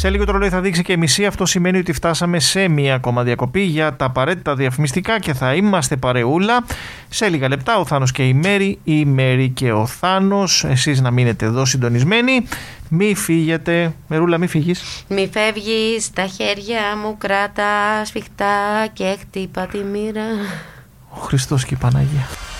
Σε λίγο το ρολόι θα δείξει και μισή. Αυτό σημαίνει ότι φτάσαμε σε μία ακόμα διακοπή για τα απαραίτητα διαφημιστικά και θα είμαστε παρεούλα. Σε λίγα λεπτά ο Θάνος και η Μέρη και ο Θάνος. Εσείς να μείνετε εδώ συντονισμένοι. Μη φύγετε. Μερούλα, μη φύγεις. Μη φεύγεις, τα χέρια μου κράτα σφιχτά και χτύπα τη μοίρα. Ο Χριστός και η Παναγία.